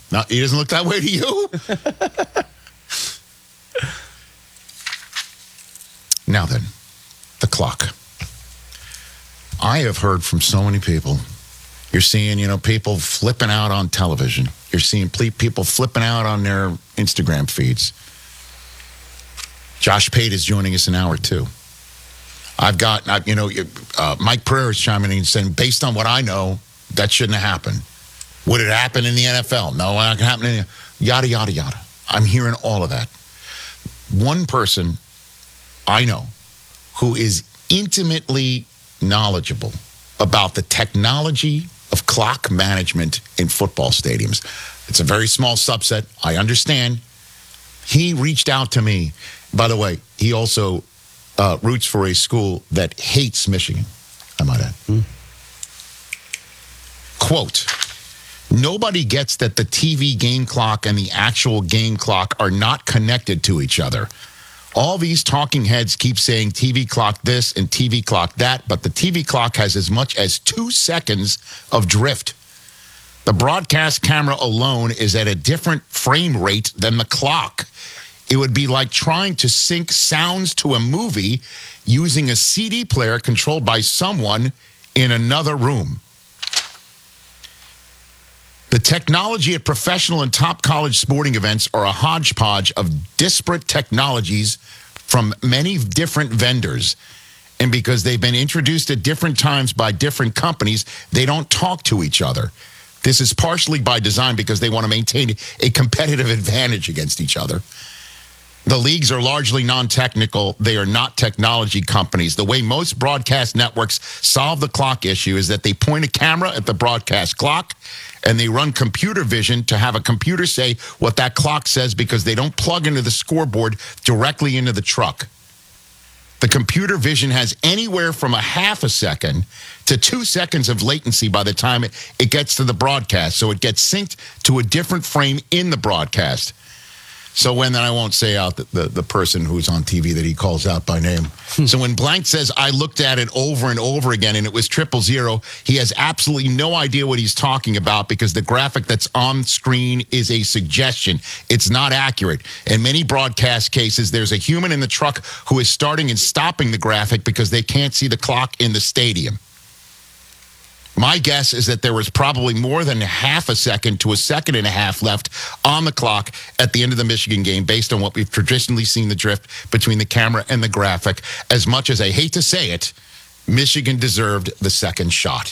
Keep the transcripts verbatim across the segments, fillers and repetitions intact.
No, he doesn't look that way to you? Now then, the clock. I have heard from so many people. You're seeing, you know, people flipping out on television. You're seeing people flipping out on their Instagram feeds. Josh Pate is joining us in hour two. I've got, you know, uh, Mike Pereira is chiming in and saying, based on what I know, that shouldn't have happened. Would it happen in the N F L? No, it can happen in the, yada, yada, yada. I'm hearing all of that. One person I know who is intimately knowledgeable about the technology of clock management in football stadiums. It's a very small subset. I understand. He reached out to me. By the way, he also uh, roots for a school that hates Michigan, I might add. Mm. Quote, nobody gets that the T V game clock and the actual game clock are not connected to each other. All these talking heads keep saying T V clock this and T V clock that, but the T V clock has as much as two seconds of drift. The broadcast camera alone is at a different frame rate than the clock. It would be like trying to sync sounds to a movie using a C D player controlled by someone in another room. The technology at professional and top college sporting events are a hodgepodge of disparate technologies from many different vendors. And because they've been introduced at different times by different companies, they don't talk to each other. This is partially by design because they want to maintain a competitive advantage against each other. The leagues are largely non-technical. They are not technology companies. The way most broadcast networks solve the clock issue is that they point a camera at the broadcast clock and they run computer vision to have a computer say what that clock says because they don't plug into the scoreboard directly into the truck. The computer vision has anywhere from a half a second to two seconds of latency by the time it, it gets to the broadcast. So it gets synced to a different frame in the broadcast. So when, then I won't say out the, the, the person who's on T V that he calls out by name. So when Blank says, I looked at it over and over again and it was triple zero, he has absolutely no idea what he's talking about because the graphic that's on screen is a suggestion. It's not accurate. In many broadcast cases, there's a human in the truck who is starting and stopping the graphic because they can't see the clock in the stadium. My guess is that there was probably more than half a second to a second and a half left on the clock at the end of the Michigan game based on what we've traditionally seen the drift between the camera and the graphic. As much as I hate to say it, Michigan deserved the second shot.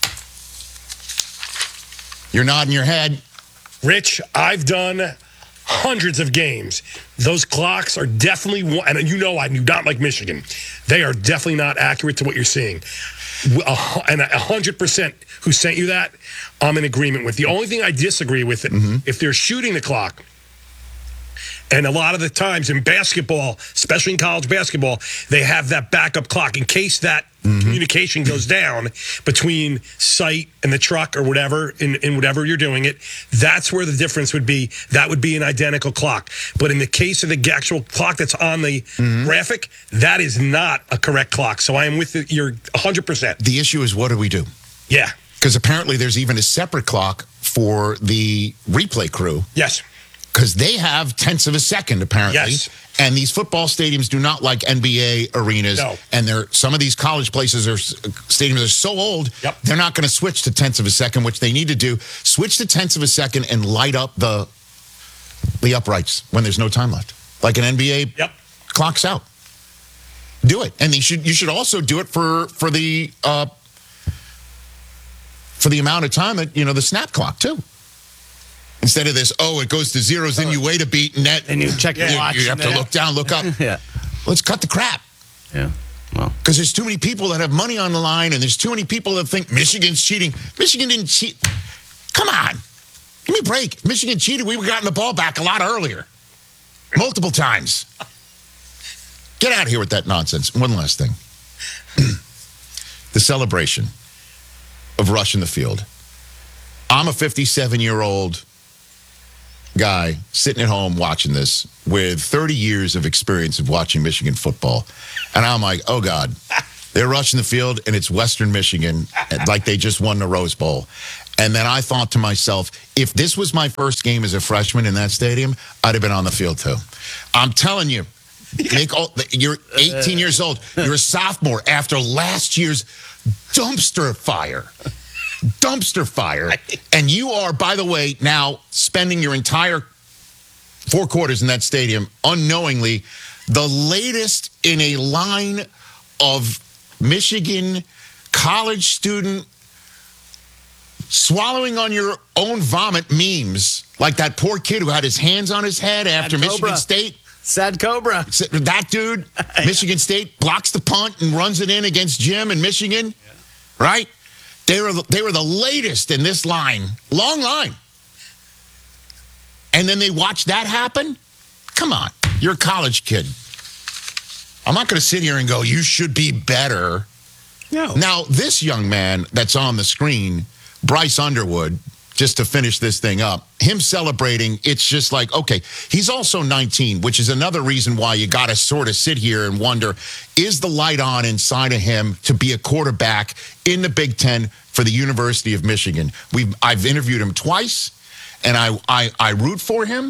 You're nodding your head. Rich, I've done hundreds of games. Those clocks are definitely, and you know I do not like Michigan. They are definitely not accurate to what you're seeing. And a hundred percent who sent you that, I'm in agreement with. The only thing I disagree with it, mm-hmm. if they're shooting the clock, and a lot of the times in basketball, especially in college basketball, they have that backup clock in case that mm-hmm. communication goes down between site and the truck or whatever, in, in whatever you're doing it. That's where the difference would be. That would be an identical clock. But in the case of the actual clock that's on the mm-hmm. graphic, that is not a correct clock. So I am with the, you're one hundred percent. The issue is, what do we do? Yeah. Because apparently there's even a separate clock for the replay crew. Yes. Because they have tenths of a second, apparently. Yes. And these football stadiums do not like N B A arenas. No. And they're, some of these college places or stadiums are so old, yep. they're not going to switch to tenths of a second, which they need to do. Switch to tenths of a second and light up the the uprights when there's no time left. Like an N B A yep. clocks out. Do it. And they should you should also do it for, for the uh, for the amount of time that, you know, the snap clock, too. Instead of this, oh, it goes to zeros, then you wait a beat, and that, and you check your you, watch. You have to look down, look up. Yeah. Let's cut the crap. Yeah. Well, because there's too many people that have money on the line, and there's too many people that think Michigan's cheating. Michigan didn't cheat. Come on, give me a break. If Michigan cheated, we would have gotten the ball back a lot earlier, multiple times. Get out of here with that nonsense. One last thing: the celebration of rushing the field. I'm a fifty-seven-year-old guy sitting at home watching this with thirty years of experience of watching Michigan football. And I'm like, oh, God, they're rushing the field, and it's Western Michigan, like they just won the Rose Bowl. And then I thought to myself, if this was my first game as a freshman in that stadium, I'd have been on the field too. I'm telling you, Nick, you're eighteen years old. You're a sophomore after last year's dumpster fire. Dumpster fire. And you are, by the way, now spending your entire four quarters in that stadium unknowingly the latest in a line of Michigan college student swallowing on your own vomit memes, like that poor kid who had his hands on his head after Sad Michigan Cobra. State. Sad Cobra. That dude, Michigan State, blocks the punt and runs it in against Jim in Michigan, yeah. right? They were, they were the latest in this line, long line. And then they watch that happen? Come on, you're a college kid. I'm not going to sit here and go, you should be better. No. Now, this young man that's on the screen, Bryce Underwood, just to finish this thing up, him celebrating, it's just like, okay, he's also nineteen, which is another reason why you got to sort of sit here and wonder, is the light on inside of him to be a quarterback in the Big Ten for the University of Michigan? We've I've interviewed him twice, and I, I, I root for him,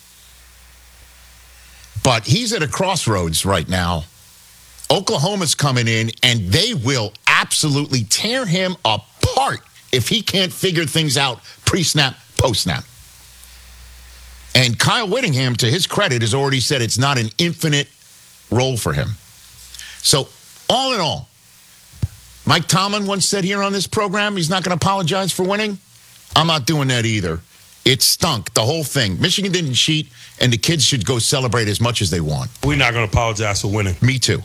but he's at a crossroads right now. Oklahoma's coming in, and they will absolutely tear him apart if he can't figure things out pre-snap, post-snap. And Kyle Whittingham, to his credit, has already said it's not an infinite role for him. So, all in all, Mike Tomlin once said here on this program he's not going to apologize for winning. I'm not doing that either. It stunk, the whole thing. Michigan didn't cheat, and the kids should go celebrate as much as they want. We're not going to apologize for winning. Me too.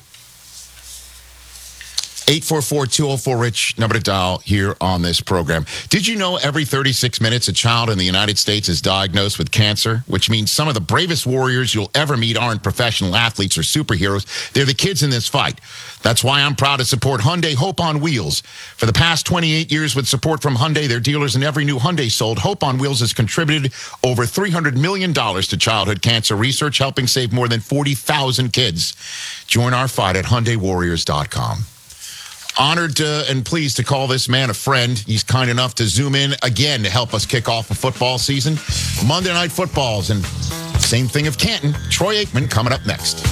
eight four four, two oh four, RICH, number to dial here on this program. Did you know every thirty-six minutes a child in the United States is diagnosed with cancer, which means some of the bravest warriors you'll ever meet aren't professional athletes or superheroes. They're the kids in this fight. That's why I'm proud to support Hyundai Hope on Wheels. For the past twenty-eight years with support from Hyundai, their dealers, and every new Hyundai sold, Hope on Wheels has contributed over three hundred million dollars to childhood cancer research, helping save more than forty thousand kids. Join our fight at Hyundai Warriors dot com. Honored uh, and pleased to call this man a friend. He's kind enough to zoom in again to help us kick off a football season. Monday Night Footballs, and same thing of Canton. Troy Aikman coming up next.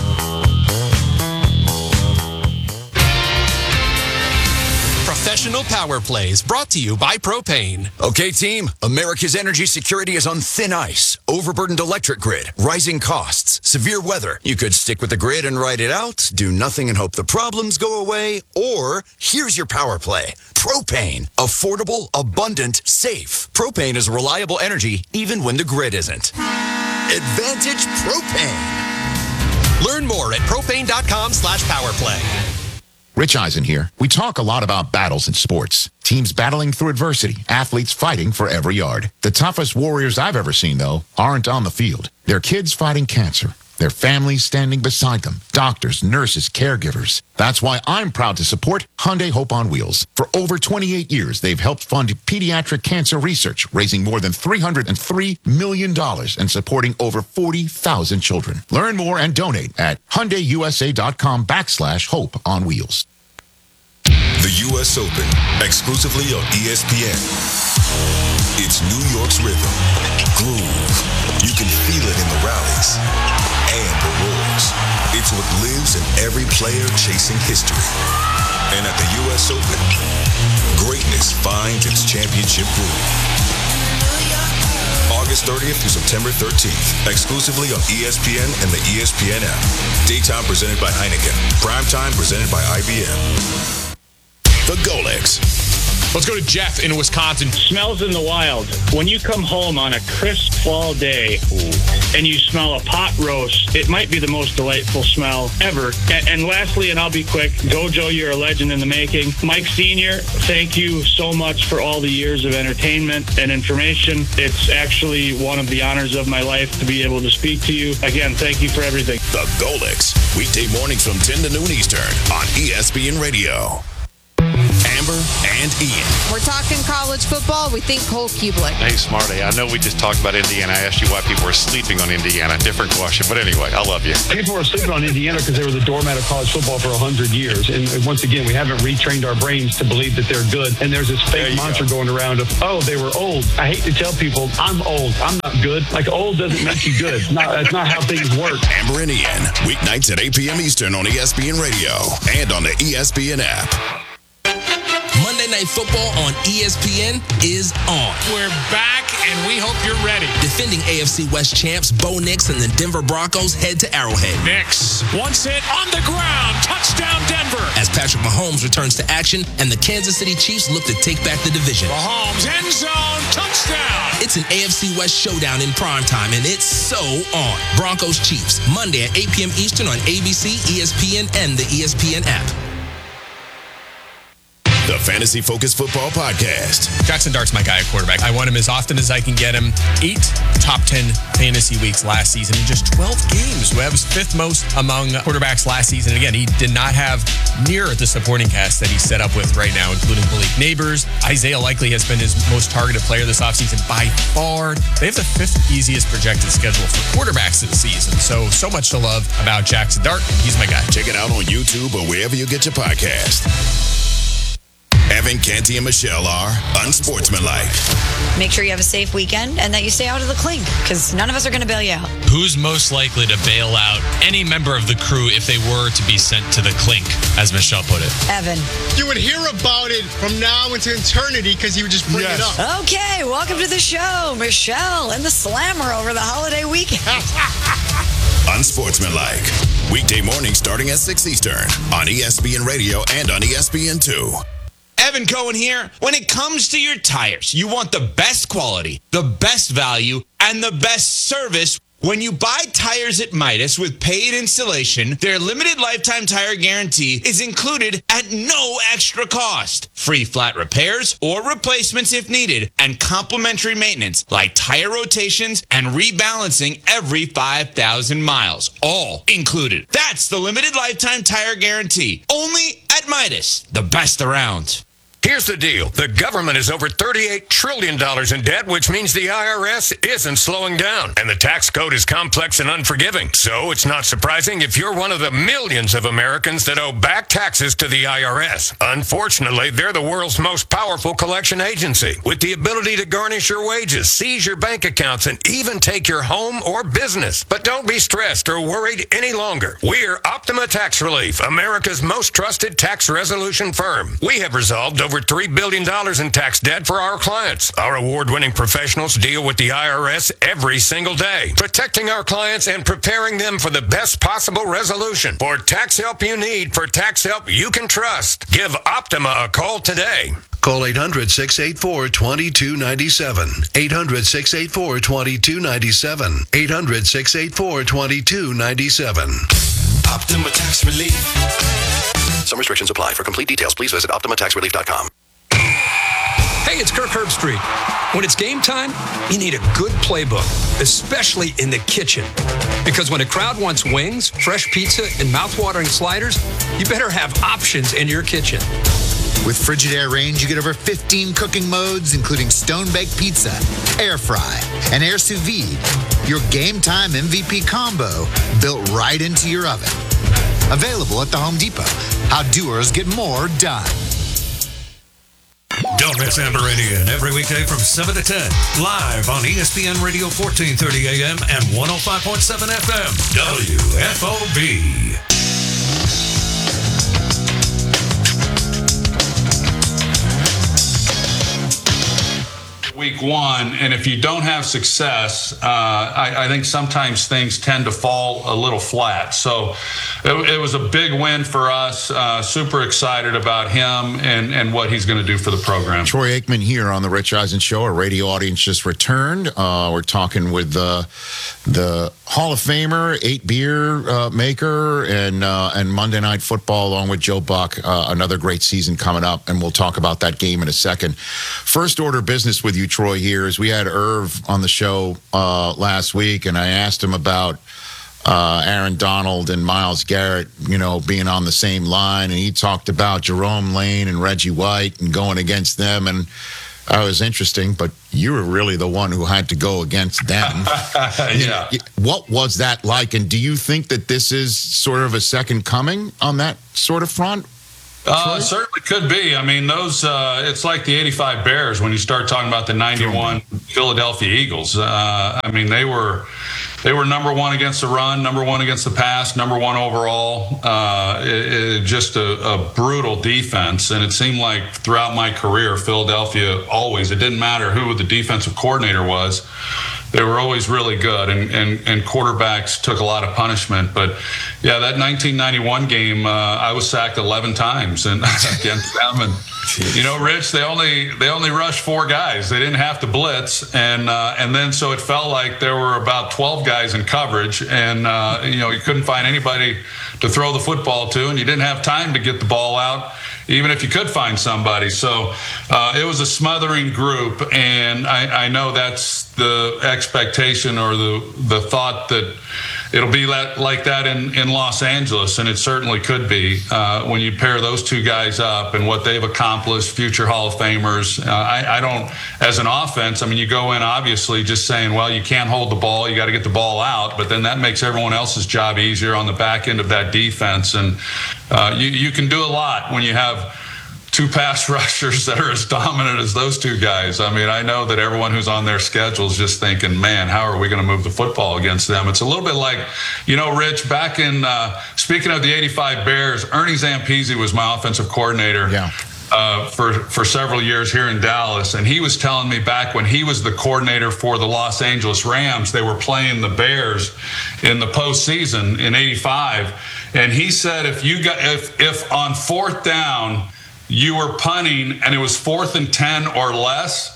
Professional Power Plays brought to you by Propane. Okay, team, America's energy security is on thin ice. Overburdened electric grid, rising costs, severe weather. You could stick with the grid and ride it out, do nothing and hope the problems go away, or here's your power play. Propane. Affordable, abundant, safe. Propane is reliable energy even when the grid isn't. Advantage Propane. Learn more at propane.com slash powerplay. Rich Eisen here. We talk a lot about battles in sports. Teams battling through adversity. Athletes fighting for every yard. The toughest warriors I've ever seen, though, aren't on the field. They're kids fighting cancer. Their families standing beside them. Doctors, nurses, caregivers. That's why I'm proud to support Hyundai Hope on Wheels. For over twenty-eight years, they've helped fund pediatric cancer research, raising more than three hundred three million dollars and supporting over forty thousand children. Learn more and donate at HyundaiUSA.com backslash Hope on Wheels. The U S Open, exclusively on E S P N. It's New York's rhythm, groove. You can feel it in the rallies and the roars. It's what lives in every player chasing history. And at the U S Open, greatness finds its championship groove. August thirtieth through September thirteenth, exclusively on E S P N and the E S P N app. Daytime presented by Heineken. Primetime presented by I B M. The Golex. Let's go to Jeff in Wisconsin. Smells in the wild. When you come home on a crisp fall day and you smell a pot roast, it might be the most delightful smell ever. And, and lastly, and I'll be quick, Gojo, you're a legend in the making. Mike Senior, thank you so much for all the years of entertainment and information. It's actually one of the honors of my life to be able to speak to you. Again, thank you for everything. The Golex. Weekday mornings from ten to noon Eastern on E S P N Radio. Amber and Ian. We're talking college football. We think Cole Kublik. Hey, Smarty, I know we just talked about Indiana. I asked you why people were sleeping on Indiana. Different question. But anyway, I love you. People are sleeping on Indiana because they were the doormat of college football for one hundred years. And once again, we haven't retrained our brains to believe that they're good. And there's this fake mantra go. going around of, oh, they were old. I hate to tell people, I'm old. I'm not good. Like, old doesn't make you good. Not, that's not how things work. Amber and Ian, weeknights at eight p.m. Eastern on E S P N Radio and on the E S P N app. Monday Night Football on E S P N is on. We're back, and we hope you're ready. Defending A F C West champs Bo Nix and the Denver Broncos head to Arrowhead. Nix, once hit on the ground, touchdown Denver. As Patrick Mahomes returns to action and the Kansas City Chiefs look to take back the division. Mahomes, end zone, touchdown. It's an A F C West showdown in primetime, and it's so on. Broncos Chiefs, Monday at eight p.m. Eastern on A B C, E S P N, and the E S P N app. The Fantasy Focus Football Podcast. Jackson Dart's my guy at quarterback. I want him as often as I can get him. Eight top ten fantasy weeks last season in just twelve games. That was fifth most among quarterbacks last season. Again, he did not have near the supporting cast that he's set up with right now, including Malik Neighbors. Isaiah Likely has been his most targeted player this offseason by far. They have the fifth easiest projected schedule for quarterbacks this season. So, so much to love about Jackson Dart. He's my guy. Check it out on YouTube or wherever you get your podcast. Evan, Canty, and Michelle are unsportsmanlike. Make sure you have a safe weekend and that you stay out of the clink, because none of us are going to bail you out. Who's most likely to bail out any member of the crew if they were to be sent to the clink, as Michelle put it? Evan. You would hear about it from now into eternity because he would just bring yes. it up. Okay, welcome to the show, Michelle and the Slammer over the holiday weekend. Unsportsmanlike. Weekday morning starting at six Eastern on E S P N Radio and on E S P N two. Evan Cohen here. When it comes to your tires, you want the best quality, the best value, and the best service. When you buy tires at Midas with paid installation, their limited lifetime tire guarantee is included at no extra cost. Free flat repairs or replacements if needed, and complimentary maintenance like tire rotations and rebalancing every five thousand miles. All included. That's the limited lifetime tire guarantee. Only at Midas, the best around. Here's the deal. The government is over thirty-eight trillion dollars in debt, which means the I R S isn't slowing down. And the tax code is complex and unforgiving. So it's not surprising if you're one of the millions of Americans that owe back taxes to the I R S. Unfortunately, they're the world's most powerful collection agency, with the ability to garnish your wages, seize your bank accounts, and even take your home or business. But don't be stressed or worried any longer. We're Optima Tax Relief, America's most trusted tax resolution firm. We have resolved over Over three billion dollars in tax debt for our clients. Our award-winning professionals deal with the I R S every single day, protecting our clients and preparing them for the best possible resolution. For tax help you need, for tax help you can trust, give Optima a call today. Call eight hundred, six eight four, two two nine seven. eight hundred, six eight four, two two nine seven. eight hundred, six eight four, two two nine seven. Optima Tax Relief. Some restrictions apply. For complete details, please visit optima tax relief dot com. Hey, it's Kirk Herbstreit. When it's game time, you need a good playbook, especially in the kitchen. Because when a crowd wants wings, fresh pizza, and mouthwatering sliders, you better have options in your kitchen. With Frigidaire range, you get over fifteen cooking modes, including stone-baked pizza, air fry, and air sous vide. Your game time M V P combo built right into your oven. Available at the Home Depot. How doers get more done. Don't miss Amber and Ian every weekday from seven to ten. Live on E S P N Radio fourteen thirty A M and one oh five point seven F M. W F O B. Week one, and if you don't have success, uh, I, I think sometimes things tend to fall a little flat. So it, it was a big win for us. Uh, super excited about him and, and what he's going to do for the program. Troy Aikman here on the Rich Eisen Show. Our radio audience just returned. Uh, we're talking with the the Hall of Famer, eight beer uh, maker, and uh, and Monday Night Football along with Joe Buck. Uh, another great season coming up, and we'll talk about that game in a second. First order of business with you, Troy, here is we had Irv on the show uh, last week, and I asked him about uh, Aaron Donald and Myles Garrett, you know, being on the same line. And he talked about Jerome Lane and Reggie White and going against them. And that was interesting, but you were really the one who had to go against them. Yeah. What was that like? And do you think that this is sort of a second coming on that sort of front? Uh, certainly could be. I mean, those, uh, it's like the eighty-five Bears when you start talking about the ninety-one Philadelphia Eagles. Uh, I mean, they were they were number one against the run, number one against the pass, number one overall. Uh, it, it, just a, a brutal defense. And it seemed like throughout my career, Philadelphia always, it didn't matter who the defensive coordinator was. They were always really good, and, and, and quarterbacks took a lot of punishment. But, yeah, that nineteen ninety-one game, uh, I was sacked eleven times and against them. And, you know, Rich, they only they only rushed four guys. They didn't have to blitz. And uh, and then so it felt like there were about twelve guys in coverage. And, uh, you know, you couldn't find anybody to throw the football to, and you didn't have time to get the ball out, even if you could find somebody. So uh, it was a smothering group, and I, I know that's the expectation or the the thought that it'll be that, like that in, in Los Angeles, and it certainly could be uh, when you pair those two guys up and what they've accomplished, future Hall of Famers. Uh, I, I don't, as an offense, I mean, you go in obviously just saying, well, you can't hold the ball, you got to get the ball out, but then that makes everyone else's job easier on the back end of that defense. And uh, you, you can do a lot when you have two pass rushers that are as dominant as those two guys. I mean, I know that everyone who's on their schedule is just thinking, man, how are we going to move the football against them? It's a little bit like, you know, Rich, back in, uh, speaking of the eighty-five Bears, Ernie Zampese was my offensive coordinator. Yeah. Uh, for, for several years here in Dallas. And he was telling me back when he was the coordinator for the Los Angeles Rams, they were playing the Bears in the postseason in eighty-five. And he said, if you got, if, if on fourth down, you were punting and it was fourth and ten or less,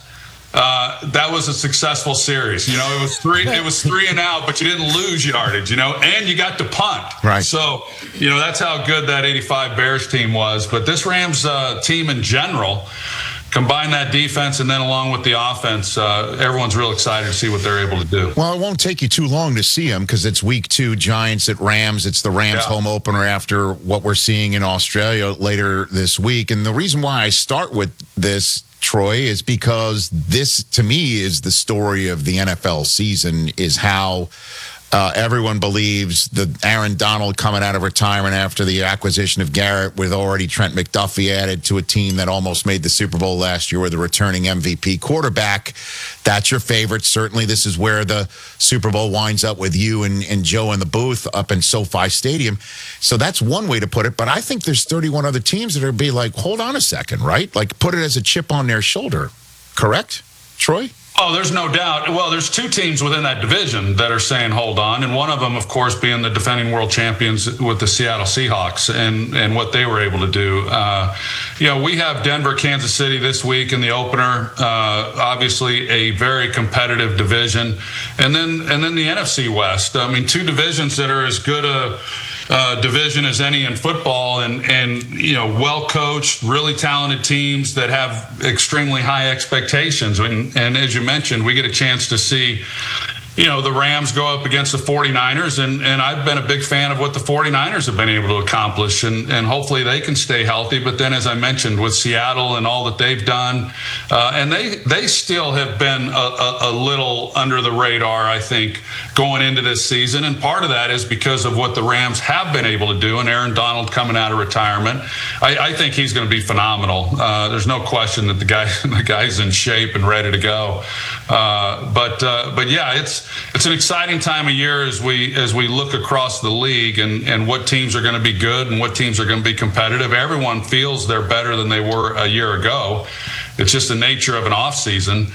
uh, that was a successful series. You know, it was three, it was three and out, but you didn't lose yardage, you know, and you got to punt. Right. So, you know, that's how good that eighty-five Bears team was. But this Rams uh, team in general, combine that defense and then along with the offense, uh, everyone's real excited to see what they're able to do. Well, it won't take you too long to see them because it's week two, Giants at Rams. It's the Rams Yeah. home opener after what we're seeing in Australia later this week. And the reason why I start with this, Troy, is because this, to me, is the story of the N F L season, is how Uh, everyone believes the Aaron Donald coming out of retirement after the acquisition of Garrett, with already Trent McDuffie added to a team that almost made the Super Bowl last year with a returning M V P quarterback. That's your favorite. Certainly, this is where the Super Bowl winds up with you and, and Joe in the booth up in SoFi Stadium. So that's one way to put it. But I think there's thirty-one other teams that are be like, hold on a second, right? Like put it as a chip on their shoulder. Correct, Troy? Oh, there's no doubt. Well, there's two teams within that division that are saying hold on, and one of them, of course, being the defending world champions with the Seattle Seahawks and, and what they were able to do. Uh, you know, we have Denver, Kansas City this week in the opener. Uh, obviously, a very competitive division, and then and then the N F C West. I mean, two divisions that are as good a Uh, division as any in football, and and you know, well coached, really talented teams that have extremely high expectations. And, and as you mentioned, we get a chance to see, you know, the Rams go up against the forty-niners, and, and I've been a big fan of what the forty-niners have been able to accomplish, and, and hopefully they can stay healthy. But then, as I mentioned, with Seattle and all that they've done, uh, and they they still have been a, a, a little under the radar, I think, going into this season. And part of that is because of what the Rams have been able to do, and Aaron Donald coming out of retirement. I, I think he's going to be phenomenal. Uh, there's no question that the guy the guy's in shape and ready to go. Uh, but uh, but yeah, it's It's an exciting time of year as we as we look across the league and, and what teams are going to be good and what teams are going to be competitive. Everyone feels they're better than they were a year ago. It's just the nature of an off season,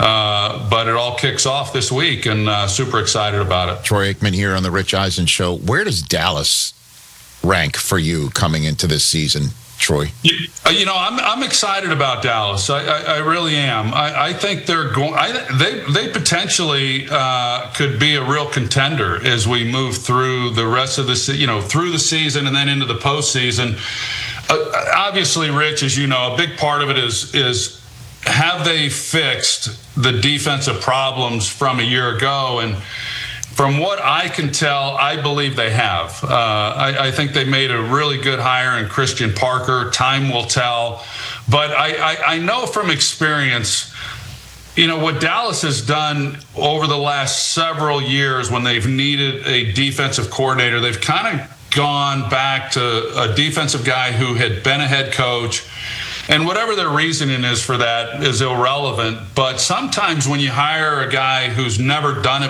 uh, but it all kicks off this week, and uh, super excited about it. Troy Aikman here on the Rich Eisen Show. Where does Dallas rank for you coming into this season, Troy? You, you know, I'm I'm excited about Dallas. I, I, I really am. I, I think they're going. I, they they potentially uh, could be a real contender as we move through the rest of the se- you know through the season and then into the postseason. Uh, obviously, Rich, as you know, a big part of it is is have they fixed the defensive problems from a year ago? And From what I can tell, I believe they have. Uh, I, I think they made a really good hire in Christian Parker. Time will tell. But I, I, I know from experience, you know, what Dallas has done over the last several years when they've needed a defensive coordinator, they've kind of gone back to a defensive guy who had been a head coach. And whatever their reasoning is for that is irrelevant. But sometimes when you hire a guy who's never done it